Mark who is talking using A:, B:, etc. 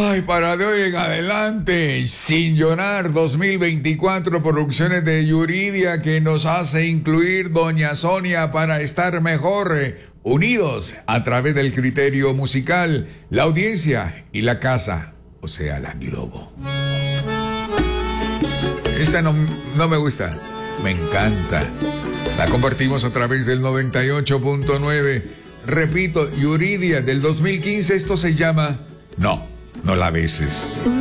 A: Ay, para de hoy en adelante, Sin Llorar 2024, producciones de Yuridia que nos hace incluir Doña Sonia para estar mejor unidos a través del criterio musical, la audiencia y la casa, o sea, la Globo. Esta no me gusta, me encanta. La compartimos a través del 98.9. Repito, Yuridia del 2015, esto se llama No la beses.